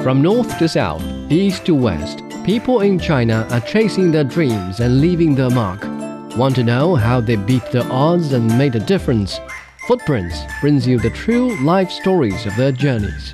From north to south, east to west, people in China are chasing their dreams and leaving their mark. Want to know how they beat the odds and made a difference? Footprints brings you the true life stories of their journeys.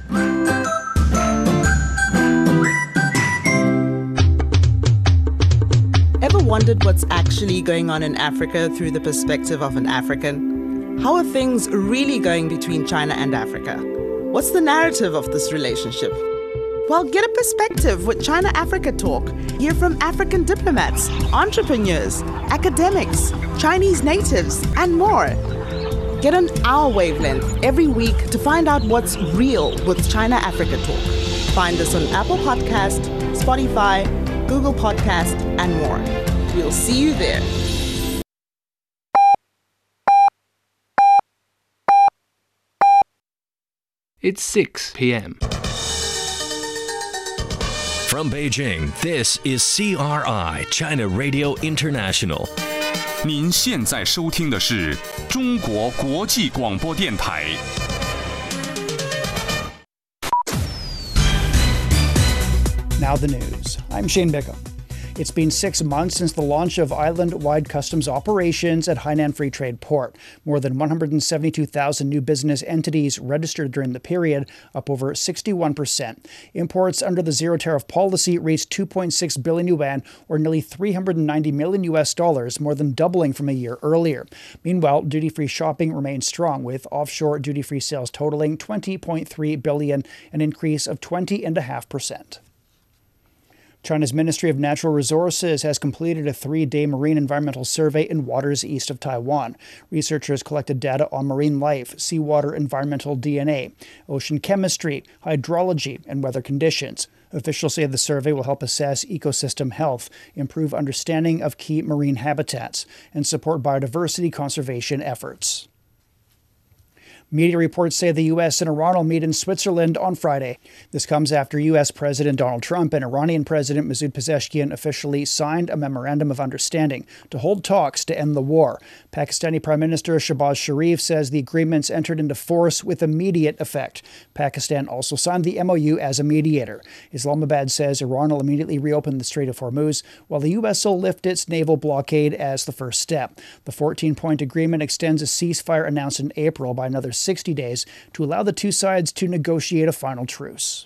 Ever wondered what's actually going on in Africa through the perspective of an African? How are things really going between China and Africa? What's the narrative of this relationship? Well, get a perspective with China-Africa Talk. Hear from African diplomats, entrepreneurs, academics, Chinese natives, and more. Get on our wavelength every week to find out what's real with China-Africa Talk. Find us on Apple Podcast, Spotify, Google Podcast, and more. We'll see you there. It's 6 p.m. From Beijing, this is CRI, China Radio International. 您现在收听的是中国国际广播电台。 Now the news. I'm Shane Bickham. It's been 6 months since the launch of island-wide customs operations at Hainan Free Trade Port. More than 172,000 new business entities registered during the period, up over 61%. Imports under the zero tariff policy reached 2.6 billion yuan, or nearly $390 million, more than doubling from a year earlier. Meanwhile, duty-free shopping remains strong, with offshore duty-free sales totaling 20.3 billion, an increase of 20.5%. China's Ministry of Natural Resources has completed a 3-day marine environmental survey in waters east of Taiwan. Researchers collected data on marine life, seawater environmental DNA, ocean chemistry, hydrology, and weather conditions. Officials say the survey will help assess ecosystem health, improve understanding of key marine habitats, and support biodiversity conservation efforts. Media reports say the U.S. and Iran will meet in Switzerland on Friday. This comes after U.S. President Donald Trump and Iranian President Masoud Pezeshkian officially signed a memorandum of understanding to hold talks to end the war. Pakistani Prime Minister Shehbaz Sharif says the agreements entered into force with immediate effect. Pakistan also signed the MOU as a mediator. Islamabad says Iran will immediately reopen the Strait of Hormuz, while the U.S. will lift its naval blockade as the first step. The 14-point agreement extends a ceasefire announced in April by another 60 days to allow the two sides to negotiate a final truce.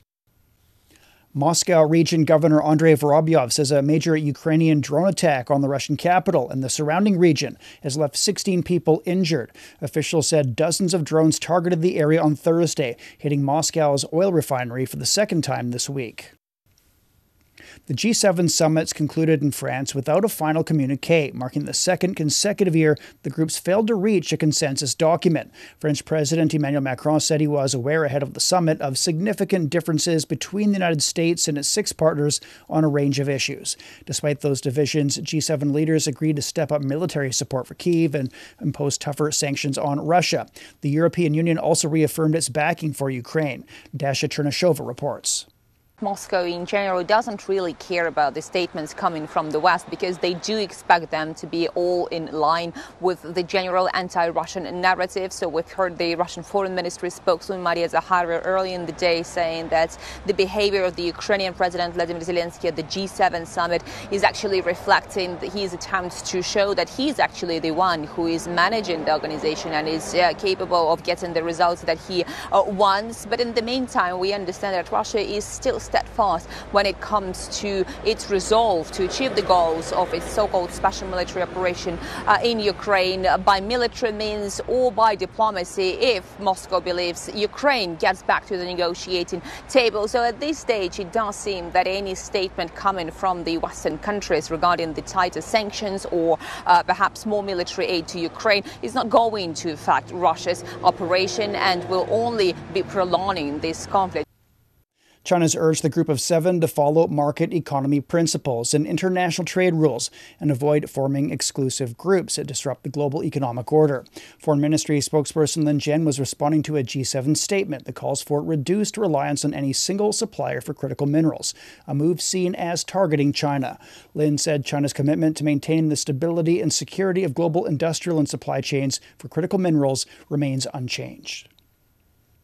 Moscow Region Governor Andrei Vorobyov says a major Ukrainian drone attack on the Russian capital and the surrounding region has left 16 people injured. Officials said dozens of drones targeted the area on Thursday, hitting Moscow's oil refinery for the second time this week. The G7 summits concluded in France without a final communiqué, marking the second consecutive year the groups failed to reach a consensus document. French President Emmanuel Macron said he was aware ahead of the summit of significant differences between the United States and its 6 partners on a range of issues. Despite those divisions, G7 leaders agreed to step up military support for Kyiv and impose tougher sanctions on Russia. The European Union also reaffirmed its backing for Ukraine. Dasha Chernyshova reports. Moscow in general doesn't really care about the statements coming from the West because they do expect them to be all in line with the general anti-Russian narrative. So we've heard the Russian Foreign Ministry spokeswoman Maria Zakharova early in the day saying that the behavior of the Ukrainian President Vladimir Zelensky at the G7 summit is actually reflecting his attempts to show that he's actually the one who is managing the organization and is capable of getting the results that he wants. But in the meantime, we understand that Russia is still steadfast when it comes to its resolve to achieve the goals of its so-called special military operation in Ukraine by military means or by diplomacy if Moscow believes Ukraine gets back to the negotiating table. So at this stage, it does seem that any statement coming from the Western countries regarding the tighter sanctions or perhaps more military aid to Ukraine is not going to affect Russia's operation and will only be prolonging this conflict. China's urged the Group of 7 to follow market economy principles and international trade rules and avoid forming exclusive groups that disrupt the global economic order. Foreign Ministry spokesperson Lin Jian was responding to a G7 statement that calls for reduced reliance on any single supplier for critical minerals, a move seen as targeting China. Lin said China's commitment to maintaining the stability and security of global industrial and supply chains for critical minerals remains unchanged.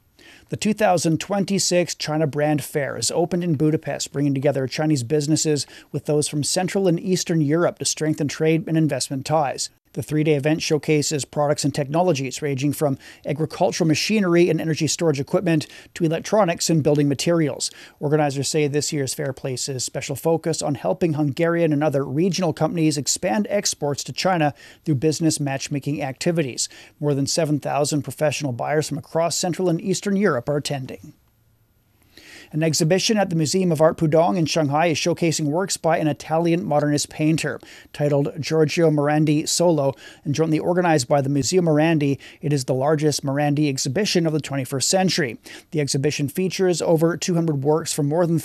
The 2026 China Brand Fair is opened in Budapest, bringing together Chinese businesses with those from Central and Eastern Europe to strengthen trade and investment ties. The three-day event showcases products and technologies ranging from agricultural machinery and energy storage equipment to electronics and building materials. Organizers say this year's fair places special focus on helping Hungarian and other regional companies expand exports to China through business matchmaking activities. More than 7,000 professional buyers from across Central and Eastern Europe are attending. An exhibition at the Museum of Art Pudong in Shanghai is showcasing works by an Italian modernist painter titled Giorgio Morandi Solo, and jointly organized by the Museo Morandi. It is the largest Morandi exhibition of the 21st century. The exhibition features over 200 works from more than